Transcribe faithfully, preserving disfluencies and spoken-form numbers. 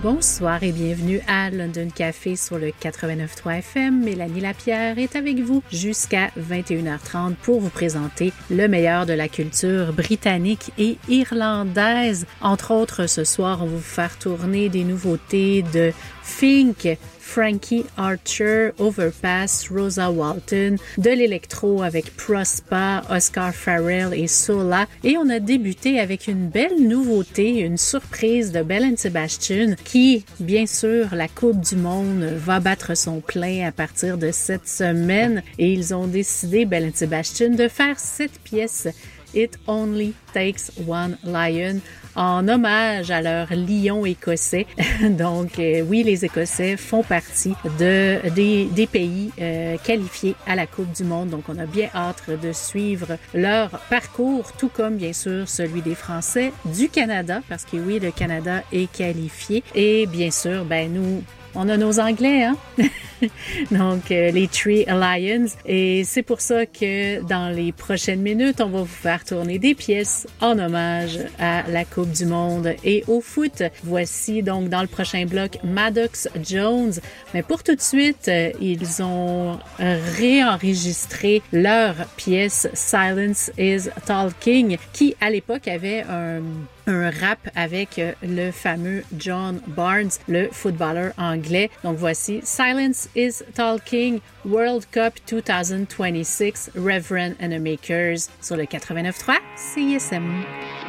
Bonsoir et bienvenue à London Café sur le quatre-vingt-neuf virgule trois F M. Mélanie Lapierre est avec vous jusqu'à vingt et une heures trente pour vous présenter le meilleur de la culture britannique et irlandaise. Entre autres, ce soir, on va vous faire tourner des nouveautés de Fink, Frankie Archer, Overpass, Rosa Walton, de l'électro avec Prospa, Oscar Farrell et Sola. Et on a débuté avec une belle nouveauté, une surprise de Belle and Sebastian qui, bien sûr, la Coupe du Monde va battre son plein à partir de cette semaine. Et ils ont décidé, Belle and Sebastian, de faire cette pièce It Only Takes One Lion, en hommage à leur lion écossais. Donc, euh, oui, les Écossais font partie de, des, des pays euh, qualifiés à la Coupe du Monde. Donc, on a bien hâte de suivre leur parcours, tout comme, bien sûr, celui des Français du Canada, parce que oui, le Canada est qualifié. Et bien sûr, ben nous, on a nos Anglais, hein? Donc, euh, les Three Lions. Et c'est pour ça que dans les prochaines minutes, on va vous faire tourner des pièces en hommage à la Coupe du Monde et au foot. Voici donc dans le prochain bloc Maddox Jones. Mais pour tout de suite, euh, ils ont réenregistré leur pièce Silence is Talking, qui à l'époque avait un un rap avec le fameux John Barnes, le footballeur anglais. Donc voici Silence is Talking, World Cup vingt vingt-six, Reverend and the Makers sur le quatre-vingt-neuf virgule trois C I S M.